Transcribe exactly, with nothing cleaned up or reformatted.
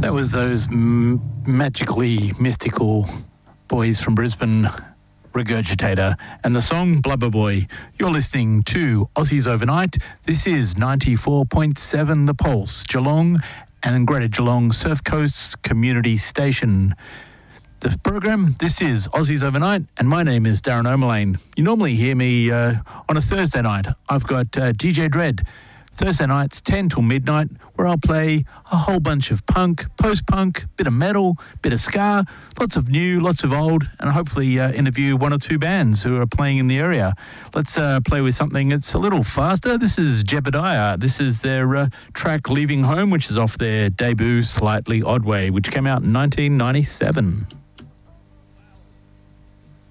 That was those m- magically mystical boys from Brisbane, Regurgitator, and the song Blubber Boy. You're listening to Aussies Overnight. This is ninety-four point seven The Pulse, Geelong and Greater Geelong Surf Coast Community Station. The program, this is Aussies Overnight, and my name is Darren O'Mullane. You normally hear me uh, on a Thursday night. I've got uh, D J Dread. Thursday nights, ten till midnight, where I'll play a whole bunch of punk, post-punk, bit of metal, bit of ska, lots of new, lots of old, and hopefully uh, interview one or two bands who are playing in the area. Let's uh, play with something that's a little faster. This is Jebediah. This is their uh, track Leaving Home, which is off their debut Slightly Odd Way, which came out in nineteen ninety-seven.